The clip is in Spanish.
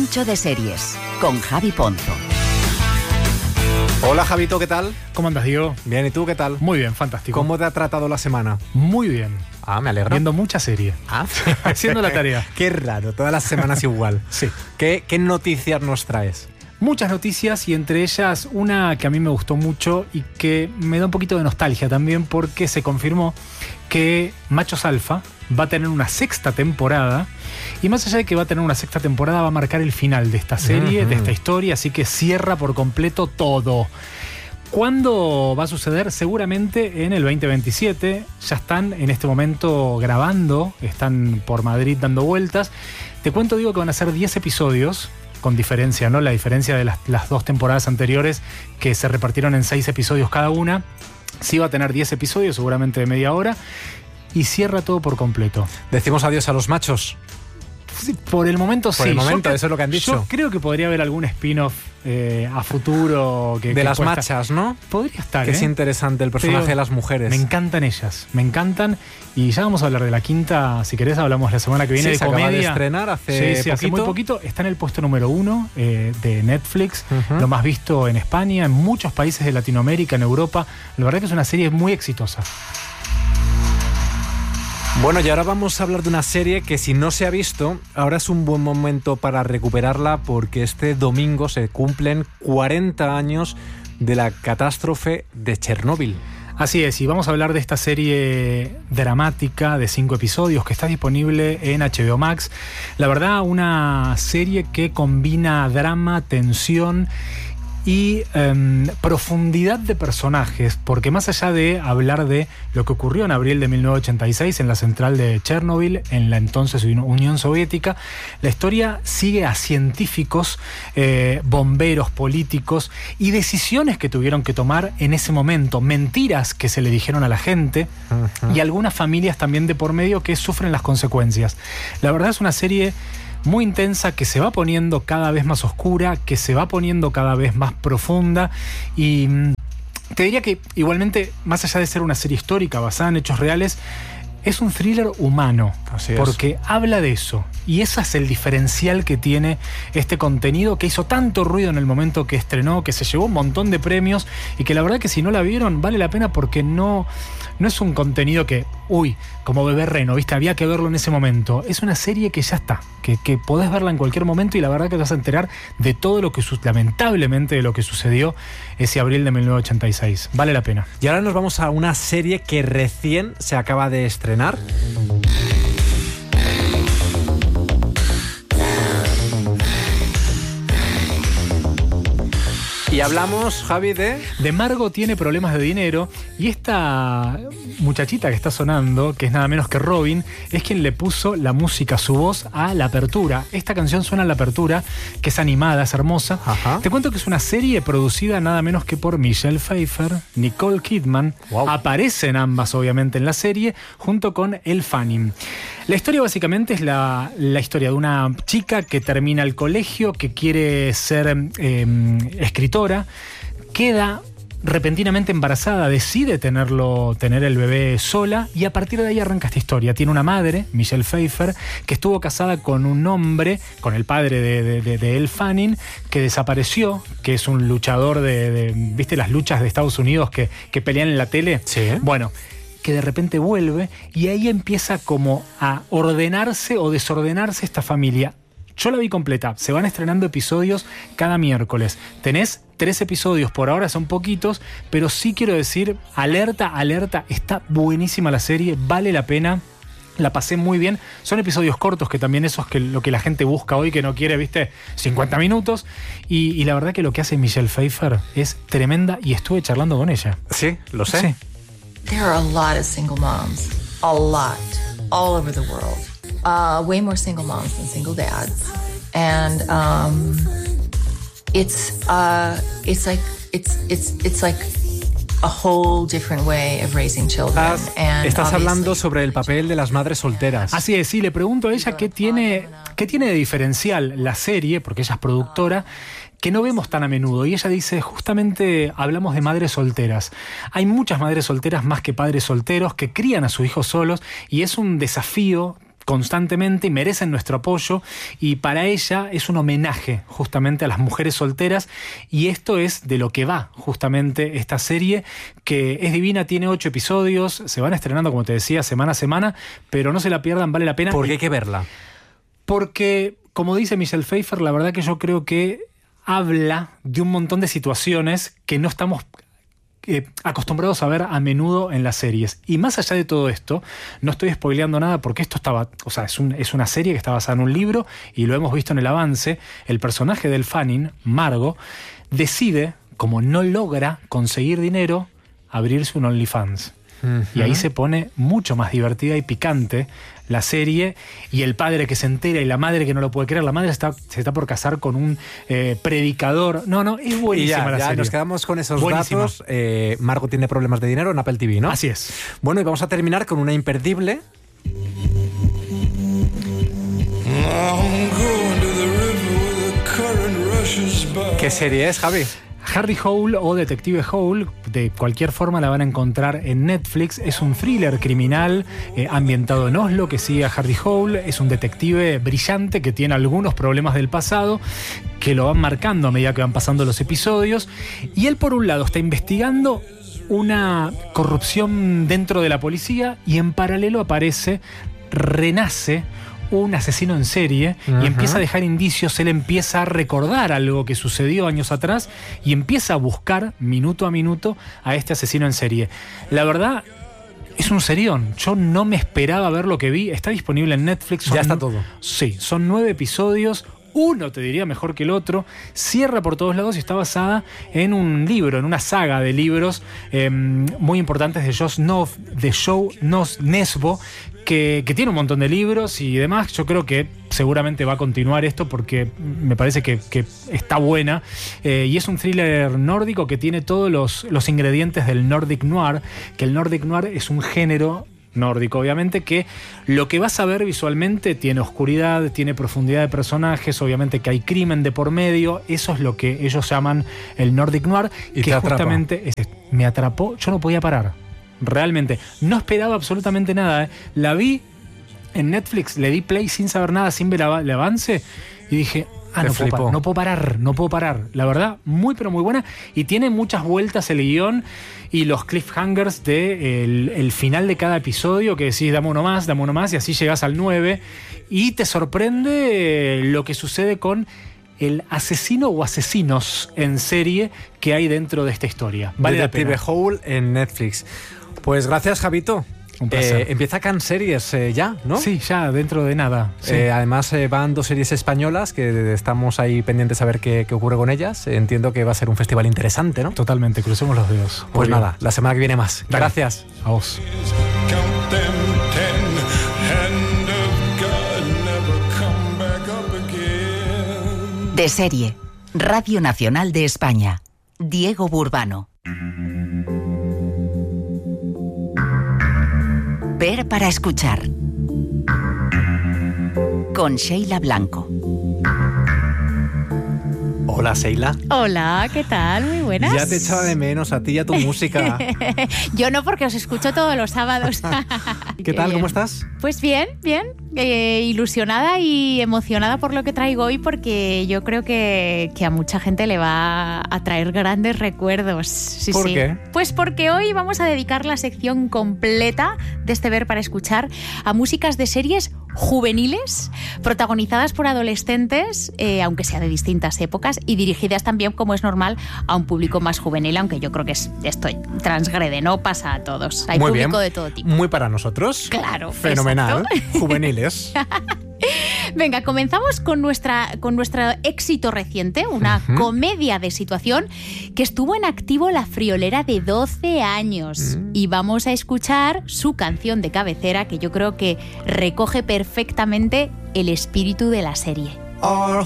Mucho de Series, con Javi Ponzo. Hola Javito, ¿qué tal? ¿Cómo andas, Diego? Bien, ¿y tú qué tal? Muy bien, fantástico. ¿Cómo te ha tratado la semana? Muy bien. Ah, me alegro. Viendo mucha serie. Haciendo la tarea. Qué raro, todas las semanas igual. Sí. ¿Qué noticias nos traes? Muchas noticias y entre ellas una que a mí me gustó mucho y que me da un poquito de nostalgia también porque se confirmó que Machos Alfa va a tener una sexta temporada y más allá de que va a tener una sexta temporada va a marcar el final de esta serie, de esta historia, así que cierra por completo todo. ¿Cuándo va a suceder? Seguramente en el 2027. Ya están en este momento grabando, están por Madrid dando vueltas. Te cuento, digo, que van a ser 10 episodios, con diferencia, ¿no? La diferencia de las dos temporadas anteriores que se repartieron en 6 episodios cada una. Sí va a tener 10 episodios, seguramente de media hora, y cierra todo por completo. ¿Decimos adiós a los machos? Sí, por el momento sí. Por el momento, eso es lo que han dicho. Yo creo que podría haber algún spin-off a futuro. De las machas, ¿no? Podría estar, que es interesante el personaje de las mujeres. Me encantan ellas, me encantan. Y ya vamos a hablar de la quinta, si querés hablamos la semana que viene, de comedia. Se acaba de estrenar hace muy poquito. Está en el puesto número 1 de Netflix, lo más visto en España, en muchos países de Latinoamérica, en Europa. La verdad que es una serie muy exitosa. Bueno, y ahora vamos a hablar de una serie que si no se ha visto, ahora es un buen momento para recuperarla porque este domingo se cumplen 40 años de la catástrofe de Chernóbil. Así es, y vamos a hablar de esta serie dramática de 5 episodios que está disponible en HBO Max. La verdad, una serie que combina drama, tensión y profundidad de personajes, porque más allá de hablar de lo que ocurrió en abril de 1986 en la central de Chernobyl, en la entonces Unión Soviética, la historia sigue a científicos, bomberos, políticos y decisiones que tuvieron que tomar en ese momento, mentiras que se le dijeron a la gente y algunas familias también de por medio que sufren las consecuencias. La verdad es una serie muy intensa, que se va poniendo cada vez más oscura, que se va poniendo cada vez más profunda y te diría que igualmente, más allá de ser una serie histórica basada en hechos reales, es un thriller humano, porque habla de eso. Y ese es el diferencial que tiene este contenido que hizo tanto ruido en el momento que estrenó, que se llevó un montón de premios y que la verdad que si no la vieron vale la pena porque no es un contenido que, como Bebé Reno, ¿viste? Había que verlo en ese momento. Es una serie que ya está, que podés verla en cualquier momento y la verdad que te vas a enterar de todo lo que, lamentablemente, de lo que sucedió ese abril de 1986. Vale la pena. Y ahora nos vamos a una serie que recién se acaba de estrenar. Y hablamos, Javi, de Margo tiene problemas de dinero y esta muchachita que está sonando, que es nada menos que Robin, es quien le puso la música, su voz a la apertura. Esta canción suena en la apertura, que es animada, es hermosa. Te cuento que es una serie producida nada menos que por Michelle Pfeiffer, Nicole Kidman. Aparecen ambas, obviamente, en la serie, junto con Elle Fanning. La historia básicamente es la historia de una chica que termina el colegio, que quiere ser escritora, queda repentinamente embarazada, decide tener el bebé sola y a partir de ahí arranca esta historia. Tiene una madre, Michelle Pfeiffer, que estuvo casada con un hombre, con el padre de Elle Fanning, que desapareció, que es un luchador ¿viste las luchas de Estados Unidos que pelean en la tele? Sí. Bueno, que de repente vuelve y ahí empieza como a ordenarse o desordenarse esta familia. Yo la vi completa, se van estrenando episodios cada miércoles. Tenés 3 episodios, por ahora son poquitos, pero sí quiero decir, alerta, está buenísima la serie, vale la pena. La pasé muy bien. Son episodios cortos, que también eso es lo que la gente busca hoy, que no quiere, 50 minutos. Y la verdad que lo que hace Michelle Pfeiffer es tremenda y estuve charlando con ella. Sí, lo sé. Sí. There are a lot of single moms, all over the world. Way more single moms than single dads, and it's like a whole different way of raising children. Estás hablando sobre el papel de las madres solteras. Así es, sí, le pregunto a ella qué tiene de diferencial la serie, porque ella es productora, que no vemos tan a menudo. Y ella dice, justamente hablamos de madres solteras. Hay muchas madres solteras más que padres solteros que crían a sus hijos solos y es un desafío constantemente y merecen nuestro apoyo, y para ella es un homenaje justamente a las mujeres solteras, y esto es de lo que va justamente esta serie, que es divina, tiene 8 episodios, se van estrenando, como te decía, semana a semana, pero no se la pierdan, vale la pena. ¿Por qué hay que verla? Porque, como dice Michelle Pfeiffer, la verdad que yo creo que habla de un montón de situaciones que no estamos acostumbrados a ver a menudo en las series. Y más allá de todo esto, no estoy spoileando nada porque esto es una serie que está basada en un libro y lo hemos visto en el avance. El personaje del Fanning, Margot, decide, como no logra conseguir dinero, abrirse un OnlyFans. Y ahí se pone mucho más divertida y picante la serie, y el padre que se entera y la madre que no lo puede creer. La madre se está por casar con un predicador. No, es buenísima la serie. Nos quedamos con esos buenísima. datos. Margot tiene problemas de dinero en Apple TV, ¿no? Así es. Bueno, y vamos a terminar con una imperdible. ¿Qué serie es, Javi? Harry Hole o Detective Hole, de cualquier forma la van a encontrar en Netflix. Es un thriller criminal ambientado en Oslo que sigue a Harry Hole. Es un detective brillante que tiene algunos problemas del pasado que lo van marcando a medida que van pasando los episodios. Y él, por un lado, está investigando una corrupción dentro de la policía, y en paralelo renace un asesino en serie y empieza a dejar indicios. Él empieza a recordar algo que sucedió años atrás y empieza a buscar minuto a minuto a este asesino en serie. La verdad, es un serión. Yo no me esperaba ver lo que vi. Está disponible en Netflix. Ya está todo. Sí, son 9 episodios. Uno te diría mejor que el otro, cierra por todos lados y está basada en un libro, en una saga de libros muy importantes de Joe Nesbo, que tiene un montón de libros y demás. Yo creo que seguramente va a continuar esto porque me parece que está buena, y es un thriller nórdico que tiene todos los ingredientes del Nordic Noir, que el Nordic Noir es un género nórdico, obviamente, que lo que vas a ver visualmente tiene oscuridad, tiene profundidad de personajes, obviamente que hay crimen de por medio. Eso es lo que ellos llaman el Nordic Noir, y que justamente me atrapó. Yo no podía parar, realmente no esperaba absolutamente nada. La vi en Netflix, le di play sin saber nada, sin ver el avance, y dije, no puedo parar. La verdad, muy pero muy buena, y tiene muchas vueltas el guión y los cliffhangers de el final de cada episodio, que decís, dame uno más, y así llegas al 9, y te sorprende lo que sucede con el asesino o asesinos en serie que hay dentro de esta historia. Vale la pena. Detective Hole en Netflix. Pues gracias, Javito. Un placer. Empieza Can Series ya, ¿no? Sí, ya dentro de nada. Sí. Además van 2 series españolas que estamos ahí pendientes a ver qué ocurre con ellas. Entiendo que va a ser un festival interesante, ¿no? Totalmente, crucemos los dedos. Pues nada, la semana que viene más. Dale. Gracias. A vos. De serie, Radio Nacional de España. Diego Burbano. Ver para escuchar. Con Sheila Blanco. Hola, Sheila. Hola, ¿qué tal? Muy buenas. Ya te echaba de menos a ti y a tu música. Yo no, porque os escucho todos los sábados. ¿Qué tal? Bien. ¿Cómo estás? Pues bien. Ilusionada y emocionada por lo que traigo hoy, porque yo creo que a mucha gente le va a traer grandes recuerdos. Sí, ¿Por qué? Pues porque hoy vamos a dedicar la sección completa de este Ver para escuchar a músicas de series juveniles, protagonizadas por adolescentes, aunque sea de distintas épocas, y dirigidas también, como es normal, a un público más juvenil, aunque yo creo que esto transgrede, no pasa a todos. Hay muy público bien. de todo tipo. Muy para nosotros. Claro. Fenomenal. Exacto. Juveniles. Venga, comenzamos con nuestro éxito reciente, una comedia de situación que estuvo en activo la friolera de 12 años. Y vamos a escuchar su canción de cabecera, que yo creo que recoge perfectamente el espíritu de la serie. Our